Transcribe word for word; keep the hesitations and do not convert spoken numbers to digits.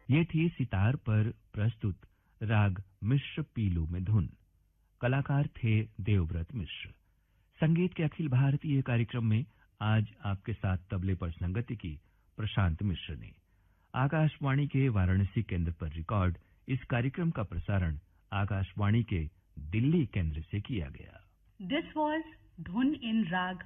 ये थी सितार पर प्रस्तुत राग मिश्र पीलू में धुन। कलाकार थे देवव्रत मिश्र। संगीत के अखिल भारतीय कार्यक्रम में आज आपके साथ तबले पर संगति की प्रशांत मिश्र ने। आकाशवाणी के वाराणसी केंद्र पर रिकॉर्ड इस कार्यक्रम का प्रसारण आकाशवाणी के दिल्ली केंद्र से किया गया। दिस वॉज धुन इन राग